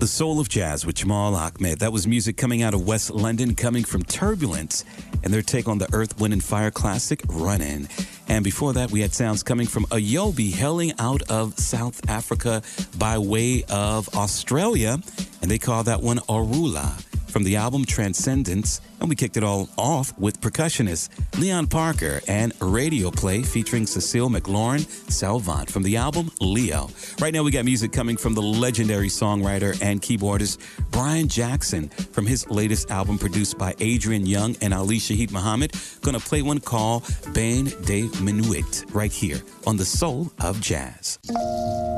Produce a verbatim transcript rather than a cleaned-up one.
The Soul of Jazz with Jamal Ahmed. That was music coming out of West London, coming from Turbulence, and their take on the Earth, Wind and Fire classic, Runnin'. And before that, we had sounds coming from Ayobi, hailing out of South Africa by way of Australia, and they call that one Arula, from the album Transcendence. And we kicked it all off with percussionist Leon Parker and Radio Play featuring Cecile McLaurin Salvant from the album Leo. Right now we got music coming from the legendary songwriter and keyboardist Brian Jackson from his latest album produced by Adrian Young and Ali Shaheed Muhammad. Gonna play one called Bain de Minuit right here on The Soul of Jazz.